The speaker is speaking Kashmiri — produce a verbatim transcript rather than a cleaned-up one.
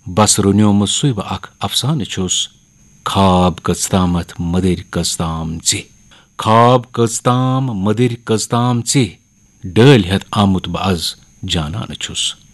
बस रुनियोमुत सुय बह अख अफसानह छुस खाब कचतामथ मदिर कचताम चे खाब कचताम मदिर कचताम चे डल हेत आमुत बह आज जानान छुस।